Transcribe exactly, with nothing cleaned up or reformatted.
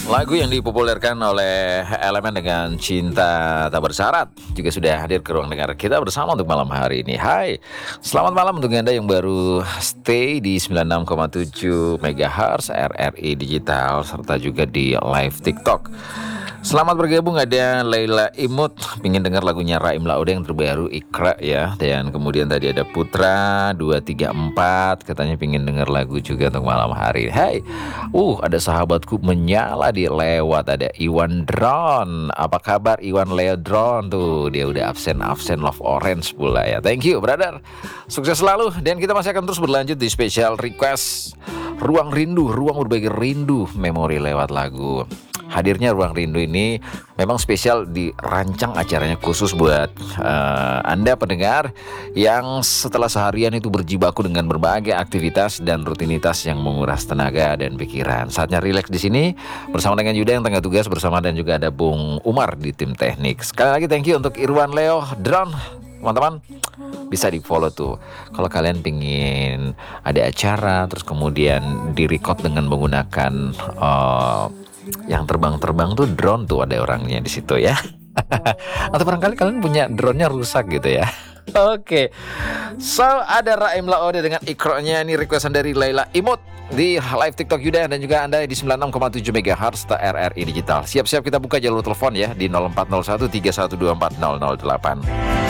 Lagu yang dipopulerkan oleh Elemen dengan Cinta Tak Bersyarat juga sudah hadir ke ruang dengar kita bersama untuk malam hari ini. Hai, selamat malam untuk Anda yang baru stay di sembilan puluh enam koma tujuh megahertz R R I Digital serta juga di live TikTok. Selamat bergabung, ada Laila Imut pingin dengar lagunya Raim Laude yang terbaru Ikra ya. Dan kemudian tadi ada Putra dua tiga empat katanya pingin dengar lagu juga untuk malam hari. Hai, uh ada sahabatku menyala di lewat, ada Iwan Drone. Apa kabar Iwan Leo Drone tuh? Dia udah absen-absen Love Orange pula ya. Thank you brother, sukses selalu. Dan kita masih akan terus berlanjut di special request Ruang Rindu, ruang berbagi rindu memori lewat lagu. Hadirnya Ruang Rindu ini memang spesial, dirancang acaranya khusus buat uh, Anda pendengar yang setelah seharian itu berjibaku dengan berbagai aktivitas dan rutinitas yang menguras tenaga dan pikiran. Saatnya rileks di sini bersama dengan Yuda yang tengah tugas bersama, dan juga ada Bung Umar di tim teknik. Sekali lagi thank you untuk Irwan Leo Drone. Teman-teman bisa di follow tuh kalau kalian pingin ada acara terus kemudian direcord dengan menggunakan uh, yang terbang-terbang tuh drone tuh, ada orangnya di situ ya. Atau barangkali kalian punya drone-nya rusak gitu ya. Oke, okay. So ada Raim Laude dengan Ikro-nya, ini requestan dari Laila Imut di live TikTok Yuda, dan juga Anda di sembilan puluh enam koma tujuh megahertz R R I Digital. Siap-siap kita buka jalur telepon ya di nol empat nol satu tiga satu dua empat nol nol delapan.